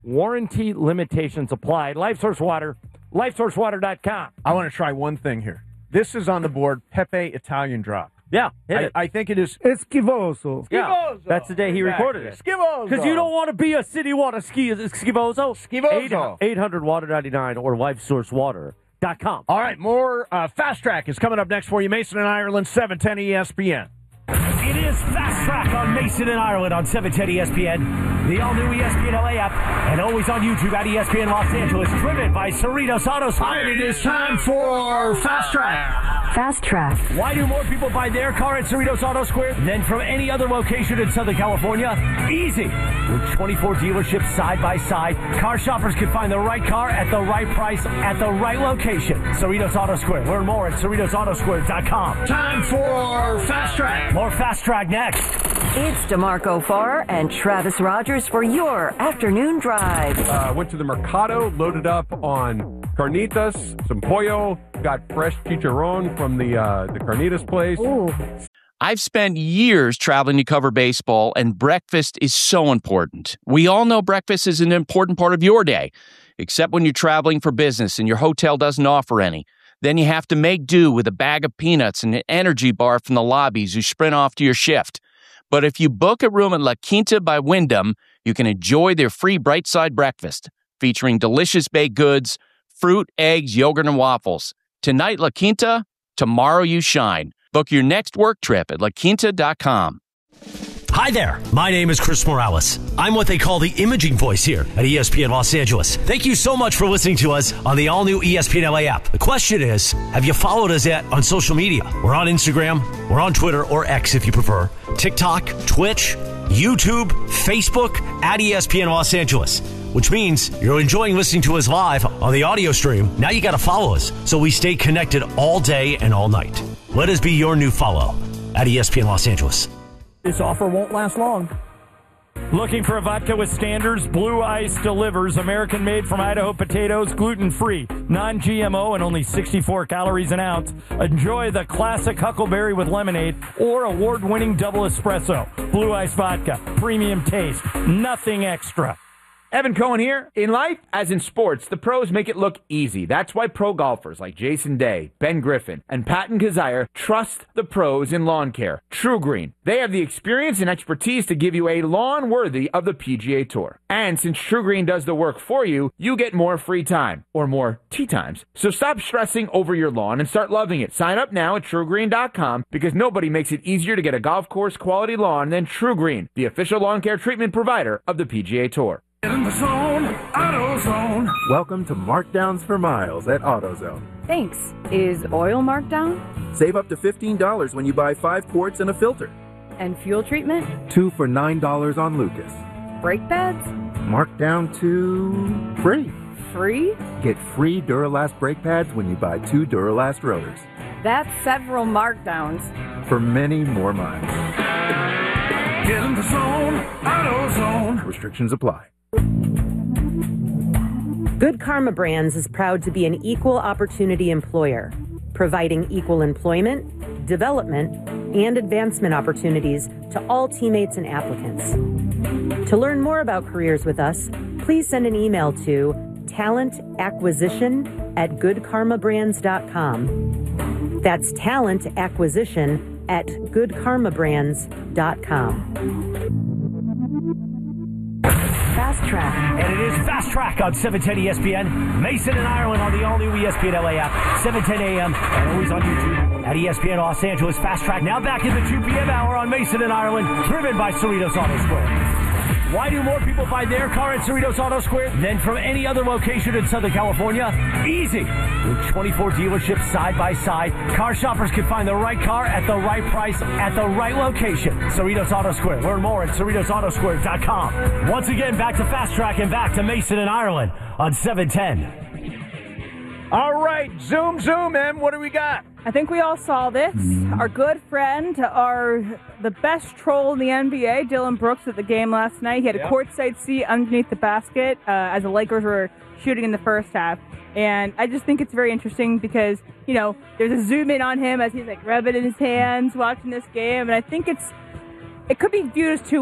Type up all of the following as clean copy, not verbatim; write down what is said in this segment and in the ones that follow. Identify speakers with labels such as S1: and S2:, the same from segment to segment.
S1: Warranty limitations apply. LifeSource Water, LifeSourceWater.com.
S2: I want to try one thing here. This is on the board, Pepe Italian Drop.
S1: Yeah, hit it.
S2: I think it is.
S3: Schivoso.
S1: Yeah, that's the day he recorded it.
S2: Schivoso.
S1: Because you don't want to be a city water Schivoso.
S2: Schivoso.
S1: 800-WATER-99 or LifeSourceWater.com.
S2: All right, more Fast Track is coming up next for you. Mason and Ireland, 710 ESPN.
S4: It is Fast Track on Mason and Ireland on 710 ESPN, the all-new ESPN LA app, and always on YouTube at ESPN Los Angeles, driven by Cerritos Auto Square.
S2: It is time for Fast Track.
S5: Fast Track.
S4: Why do more people buy their car at Cerritos Auto Square than from any other location in Southern California? Easy. With 24 dealerships side by side, car shoppers can find the right car at the right price at the right location. Cerritos Auto Square. Learn more at CerritosAutoSquare.com.
S2: Time for Fast Track.
S4: More Fast Track next.
S5: It's DeMarco Farr and Travis Rogers for your afternoon drive.
S6: Went to the Mercado, loaded up on carnitas, some pollo, got fresh chicharron from the carnitas place.
S5: Ooh.
S7: I've spent years traveling to cover baseball, and breakfast is so important. We all know breakfast is an important part of your day, except when you're traveling for business and your hotel doesn't offer any. Then you have to make do with a bag of peanuts and an energy bar from the lobbies you sprint off to your shift. But if you book a room at La Quinta by Wyndham, you can enjoy their free Bright Side breakfast, featuring delicious baked goods, fruit, eggs, yogurt, and waffles. Tonight, La Quinta, tomorrow you shine. Book your next work trip at laquinta.com.
S4: Hi there, my name is Chris Morales. I'm what they call the imaging voice here at ESPN Los Angeles. Thank you so much for listening to us on the all-new ESPN LA app. The question is, have you followed us yet on social media? We're on Instagram, we're on Twitter, or X if you prefer, TikTok, Twitch, YouTube, Facebook, at ESPN Los Angeles, which means you're enjoying listening to us live on the audio stream. Now you got to follow us so we stay connected all day and all night. Let us be your new follow at ESPN Los Angeles.
S1: This offer won't last long. Looking for a vodka with standards? Blue Ice delivers. American-made from Idaho potatoes, gluten-free, non-GMO, and only 64 calories an ounce. Enjoy the classic Huckleberry with lemonade or award-winning double espresso. Blue Ice vodka, premium taste, nothing extra.
S8: Evan Cohen here. In life, as in sports, the pros make it look easy. That's why pro golfers like Jason Day, Ben Griffin, and Patton Kazire trust the pros in lawn care. True Green. They have the experience and expertise to give you a lawn worthy of the PGA Tour. And since True Green does the work for you, you get more free time, or more tee times. So stop stressing over your lawn and start loving it. Sign up now at TrueGreen.com because nobody makes it easier to get a golf course quality lawn than True Green, the official lawn care treatment provider of the PGA Tour.
S3: In the zone, AutoZone.
S9: Welcome to Markdowns for Miles at AutoZone.
S5: Thanks. Is oil marked down?
S9: Save up to $15 when you buy 5 quarts and a filter.
S5: And fuel treatment?
S9: 2 for $9 on Lucas.
S5: Brake pads?
S9: Marked down to free.
S5: Free?
S9: Get free Duralast brake pads when you buy 2 Duralast rotors.
S5: That's several markdowns.
S9: For many more miles.
S3: Get in the zone, AutoZone.
S9: Restrictions apply.
S10: Good Karma Brands is proud to be an equal opportunity employer, providing equal employment, development, and advancement opportunities to all teammates and applicants. To learn more about careers with us, please send an email to talentacquisition@goodkarmabrands.com. That's talentacquisition@goodkarmabrands.com.
S5: Fast Track.
S4: And it is Fast Track on 710 ESPN. Mason and Ireland on the all-new ESPN LA app, 7:10 a.m. and always on YouTube at ESPN Los Angeles. Fast Track now back in the 2 p.m. hour on Mason and Ireland, driven by Cerritos Auto Square. Why do more people buy their car at Cerritos Auto Square than from any other location in Southern California? Easy. With 24 dealerships side by side, car shoppers can find the right car at the right price at the right location. Cerritos Auto Square. Learn more at CerritosAutoSquare.com. Once again, back to Fast Track and back to Mason and Ireland on 710.
S2: All right, zoom, Em. What do we got?
S11: I think we all saw this. Our good friend, the best troll in the NBA, Dylan Brooks, at the game last night. He had a courtside seat underneath the basket as the Lakers were shooting in the first half. And I just think it's very interesting because, you know, there's a zoom in on him as he's like rubbing in his hands watching this game. And I think it could be viewed as two ways.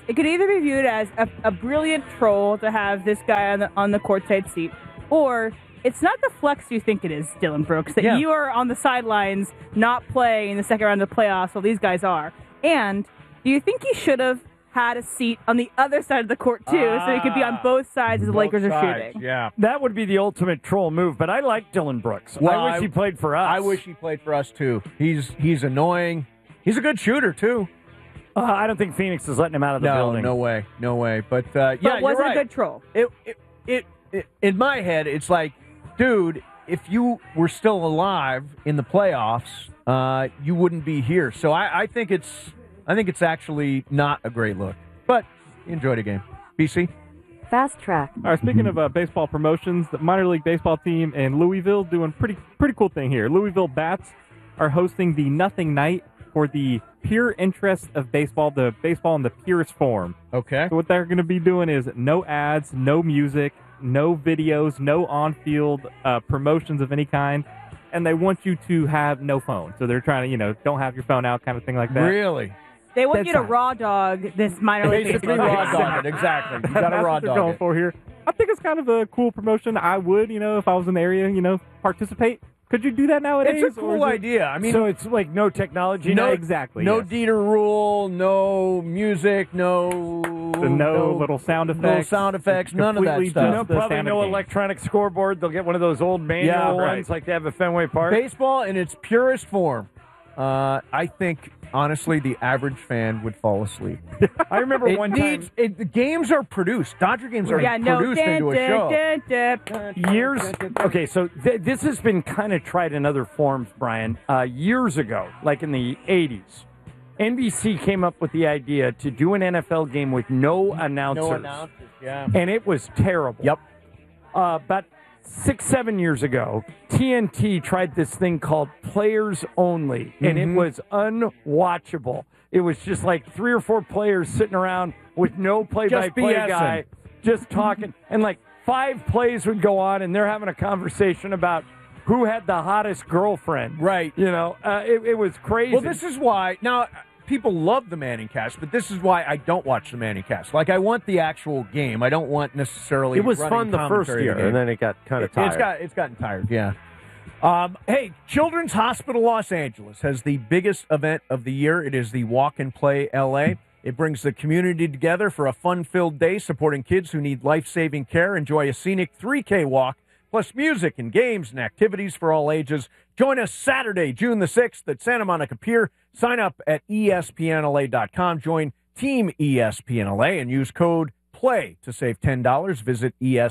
S11: it could either be viewed as a brilliant troll to have this guy on the courtside seat, or it's not the flex you think it is, Dylan Brooks, that you are on the sidelines not playing in the second round of the playoffs while these guys are. And do you think he should have had a seat on the other side of the court, too, so he could be on both sides as the Lakers are shooting?
S2: Yeah.
S1: That would be the ultimate troll move, but I like Dylan Brooks.
S2: Well,
S1: I wish he played for us.
S2: I wish he played for us, too. He's annoying. He's a good shooter, too.
S1: I don't think Phoenix is letting him out of the building.
S2: No way. But
S11: was
S2: you're right.
S11: a good troll.
S2: It in my head, it's like, dude, if you were still alive in the playoffs, you wouldn't be here. So I think it's actually not a great look. But enjoy the game. BC?
S12: Fast track.
S13: All right, speaking of baseball promotions, the minor league baseball team in Louisville doing pretty cool thing here. Louisville Bats are hosting the Nothing Night for the pure interest of baseball, the baseball in the purest form.
S2: Okay.
S13: So what they're going to be doing is no ads, no music, no videos, no on-field promotions of any kind, and they want you to have no phone. So they're trying to, don't have your phone out, kind of thing like that.
S2: Really?
S11: They want you to raw dog this minor league
S2: basically
S11: baseball.
S2: raw dog it. Exactly. You got to raw
S13: what they're
S2: dog
S13: going
S2: it.
S13: for here. I think it's kind of a cool promotion. I would, if I was in the area, participate. Could you do that nowadays?
S2: It's a cool idea. I mean,
S1: so it's like no technology.
S13: No, exactly.
S2: No
S13: yes.
S2: Dieter rule, no music, no
S13: little sound effects.
S2: None of that stuff.
S1: Probably no electronic scoreboard. They'll get one of those old manual ones like they have at Fenway Park.
S2: Baseball in its purest form. I think, honestly, the average fan would fall asleep.
S1: I remember one time.
S2: The games are produced. Dodger games are produced into a show.
S1: Years. Okay, so this has been kind of tried in other forms, Brian. Years ago, like in the 80s, NBC came up with the idea to do an NFL game with no announcers.
S2: Yeah.
S1: And it was terrible.
S2: Yep.
S1: But 6-7 years ago, TNT tried this thing called Players Only, and it was unwatchable. It was just like 3 or 4 players sitting around with no play-by-play guy, just talking. And like 5 plays would go on, and they're having a conversation about who had the hottest girlfriend.
S2: Right.
S1: It was crazy.
S2: Well, this is why. Now, people love the Manning cast, but this is why I don't watch the Manning cast. Like, I want the actual game. I don't want necessarily.
S14: It was fun the first year, and then it got kind of tired.
S2: It's gotten tired. Yeah. Hey, Children's Hospital Los Angeles has the biggest event of the year. It is the Walk and Play LA. It brings the community together for a fun-filled day, supporting kids who need life-saving care. Enjoy a scenic 3K walk, plus music and games and activities for all ages. Join us Saturday, June the 6th at Santa Monica Pier. Sign up at ESPNLA.com. Join Team ESPNLA and use code PLAY to save $10. Visit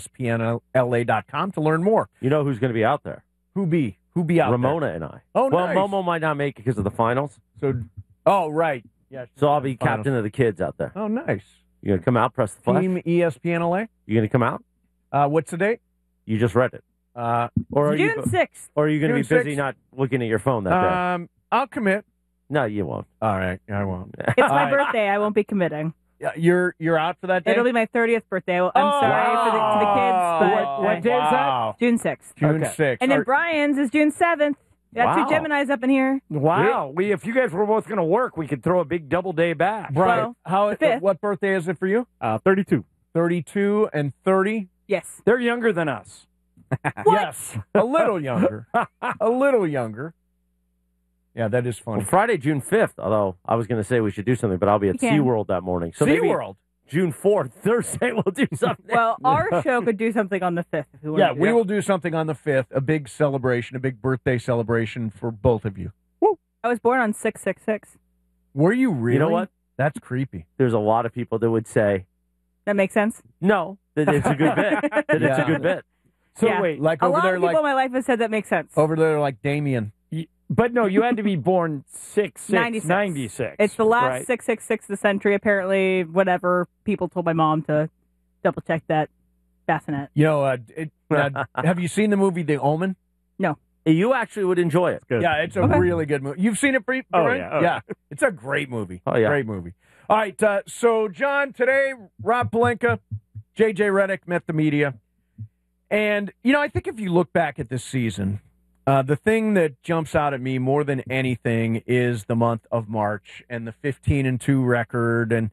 S2: ESPNLA.com to learn more.
S14: You know who's going to be out there?
S2: Who be out
S14: Ramona
S2: there?
S14: and I.
S2: Oh,
S14: well,
S2: nice.
S14: Momo might not make it because of the finals.
S2: Right. Yeah.
S14: So I'll be captain of the kids out there.
S2: Oh, nice.
S14: You going to come out, press the flash?
S2: Team ESPNLA?
S14: You going to come out?
S2: What's the date?
S14: You just read it. Or are
S11: June 6th.
S14: Or are you going to be
S2: June
S14: busy
S2: 6th.
S14: not looking at your phone that day?
S2: I'll commit.
S14: No, you won't.
S2: All right, I won't.
S11: It's my birthday. I won't be committing.
S2: You're out for that day?
S11: It'll be my 30th birthday. I'm sorry to the kids, but
S1: what day is that?
S11: June 6th.
S2: June 6th.
S11: And then Brian's is June 7th. Got 2 Geminis up in here.
S1: Wow. If you guys were both going to work, we could throw a big double day back.
S2: Brian,
S11: the 5th.
S2: what birthday is it for you?
S13: 32.
S2: 32 and 30?
S11: Yes.
S1: They're younger than us.
S2: Yes. A little younger. A little younger. Yeah, that is funny.
S14: Well, Friday, June 5th, although I was going to say we should do something, but I'll be at SeaWorld that morning. So maybe
S2: SeaWorld?
S14: June 4th, Thursday, we'll do something.
S11: Well, our show could do something on the 5th. If we want
S2: Yeah,
S11: to do
S2: we
S11: that.
S2: will do something on the 5th, a big celebration, a big birthday celebration for both of you.
S11: Woo. I was born on 666.
S2: Were you really?
S14: You know what?
S2: That's creepy.
S14: There's a lot of people that would say,
S11: That makes sense?
S14: no, that it's a good bit. That it's a good bit.
S1: So
S11: Yeah.
S1: wait,
S2: Like
S11: A
S2: over
S11: lot
S2: there,
S11: of people
S2: like
S11: in my life have said that makes sense.
S2: over there, like Damien.
S1: but no, you had to be born 96.
S11: It's the last
S1: right?
S11: 666 of the century, apparently. Whatever. People told my mom to double check that bassinet.
S2: You know, have you seen the movie The Omen?
S11: No.
S14: You actually would enjoy it.
S13: Good.
S2: Yeah, it's a really good movie. You've seen it, Brian?
S13: Oh, yeah.
S2: Yeah, it's a great movie.
S14: Oh, yeah.
S2: Great movie. All right, so, John, today, Rob Pelinka, J.J. Redick met the media. And, I think if you look back at this season, the thing that jumps out at me more than anything is the month of March and the 15-2 record. And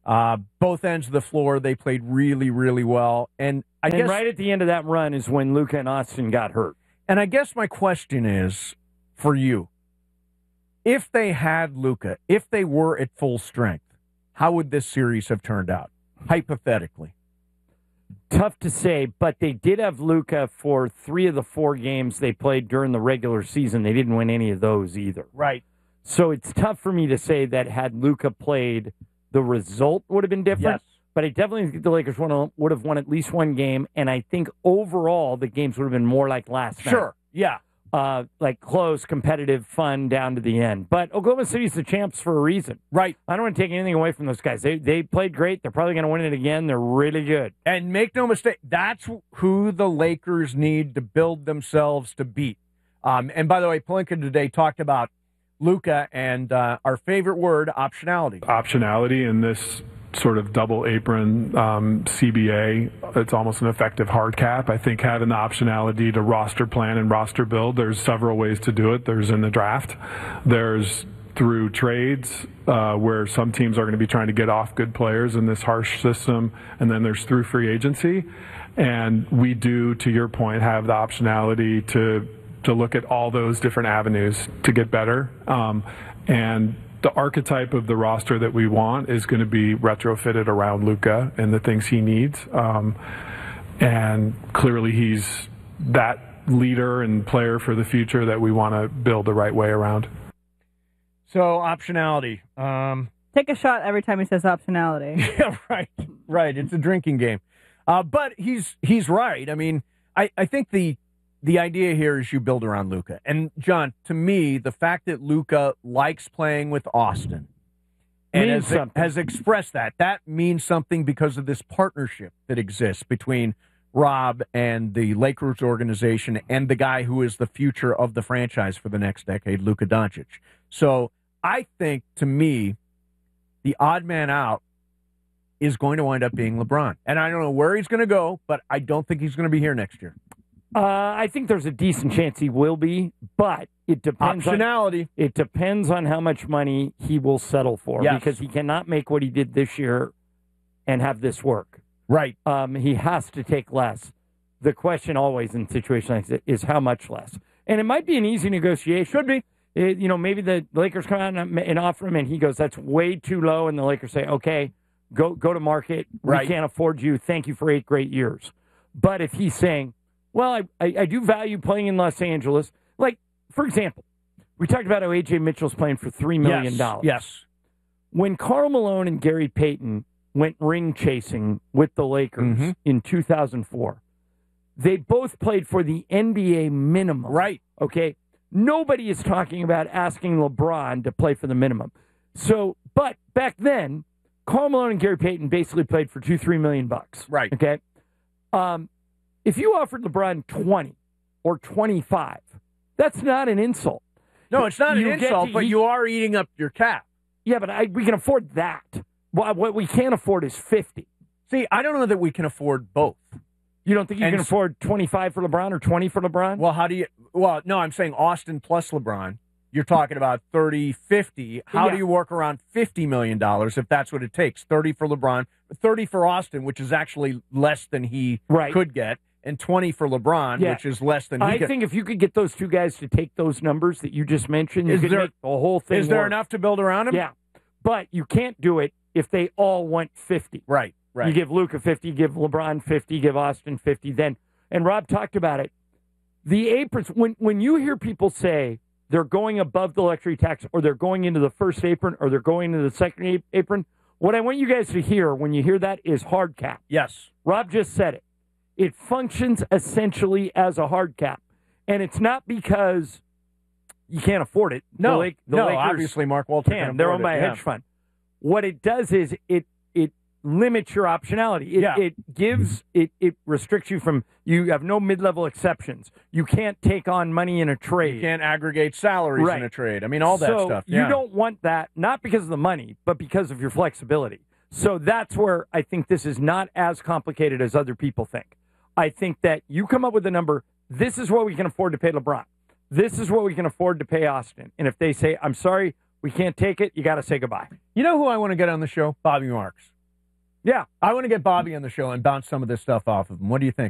S2: Both ends of the floor, they played really, really well. And I guess
S1: right at the end of that run is when Luka and Austin got hurt.
S2: And I guess my question is for you: if they had Luka, if they were at full strength, how would this series have turned out, hypothetically?
S1: Tough to say, but they did have Luka for 3 of the 4 games they played during the regular season. They didn't win any of those either.
S2: Right.
S1: So it's tough for me to say that had Luka played, the result would have been different.
S2: Yes.
S1: But I definitely think the Lakers would have won at least one game, and I think overall the games would have been more like last night.
S2: Sure, yeah.
S1: Like close, competitive, fun down to the end. But Oklahoma City's the champs for a reason.
S2: Right.
S1: I don't want to take anything away from those guys. They played great. They're probably going to win it again. They're really good.
S2: And make no mistake, that's who the Lakers need to build themselves to beat. And by the way, Pelinka today talked about Luka and our favorite word, optionality.
S12: Optionality in this sort of double apron CBA, it's almost an effective hard cap. I think having the optionality to roster plan and roster build, there's several ways to do it. There's in the draft. There's through trades where some teams are going to be trying to get off good players in this harsh system. And then there's through free agency. And we do, to your point, have the optionality to look at all those different avenues to get better. And the archetype of the roster that we want is going to be retrofitted around Luka and the things he needs. And clearly he's that leader and player for the future that we want to build the right way around.
S2: So optionality.
S11: Take a shot every time he says optionality.
S2: Yeah, right. It's a drinking game. But he's right. I mean, I think the idea here is you build around Luka. And, John, to me, the fact that Luka likes playing with Austin and has expressed that means something because of this partnership that exists between Rob and the Lakers organization and the guy who is the future of the franchise for the next decade, Luka Doncic. So I think, to me, the odd man out is going to wind up being LeBron. And I don't know where he's going to go, but I don't think he's going to be here next year.
S1: I think there's a decent chance he will be, but it depends.
S2: Optionality.
S1: It depends on how much money he will settle for, because he cannot make what he did this year and have this work.
S2: Right.
S1: He has to take less. The question always in situations like this is how much less. And it might be an easy negotiation.
S2: Should be.
S1: Maybe the Lakers come out and offer him, and he goes, that's way too low, and the Lakers say, okay, go to market.
S2: Right.
S1: We can't afford you. Thank you for 8 great years. But if he's saying, well, I do value playing in Los Angeles. Like, for example, we talked about how A.J. Mitchell's playing for $3 million.
S2: Yes.
S1: When Karl Malone and Gary Payton went ring chasing with the Lakers in 2004, they both played for the NBA minimum.
S2: Right.
S1: Okay? Nobody is talking about asking LeBron to play for the minimum. So, but back then, Karl Malone and Gary Payton basically played for $2-3 million.
S2: Right.
S1: Okay? If you offered LeBron 20 or 25, that's not an insult.
S2: No, it's not an insult, but you are eating up your cap.
S1: Yeah, but we can afford that. What we can't afford is 50.
S2: See, I don't know that we can afford both.
S1: You don't think you can afford 25 for LeBron or 20 for LeBron?
S2: Well, how do you... Well, no, I'm saying Austin plus LeBron. You're talking about 30, 50. How do you work around $50 million if that's what it takes? 30 for LeBron, 30 for Austin, which is actually less than he could get, and 20 for LeBron, which is less than he could.
S1: I think if you could get those two guys to take those numbers that you just mentioned, you could make the whole thing
S2: Is there
S1: work.
S2: enough to build around him?
S1: Yeah. But you can't do it if they all want 50.
S2: Right.
S1: You give Luka 50, give LeBron 50, give Austin 50. Then, and Rob talked about it, the aprons, when you hear people say they're going above the luxury tax or they're going into the first apron or they're going into the second apron, what I want you guys to hear when you hear that is hard cap.
S2: Yes.
S1: Rob just said it. It functions essentially as a hard cap. And it's not because you can't afford it.
S2: No,
S1: the
S2: no,
S1: Lakers
S2: obviously Mark Walter can.
S1: They're owned by a hedge fund. What it does is it limits your optionality. It restricts you from, you have no mid-level exceptions. You can't take on money in a trade.
S2: You can't aggregate salaries in a trade. I mean, all that stuff.
S1: You don't want that, not because of the money, but because of your flexibility. So that's where I think this is not as complicated as other people think. I think that you come up with a number, this is what we can afford to pay LeBron. This is what we can afford to pay Austin. And if they say, I'm sorry, we can't take it, you got to say goodbye.
S2: You know who I want to get on the show? Bobby Marks. Yeah, I want to get Bobby on the show and bounce some of this stuff off of him. What do you think?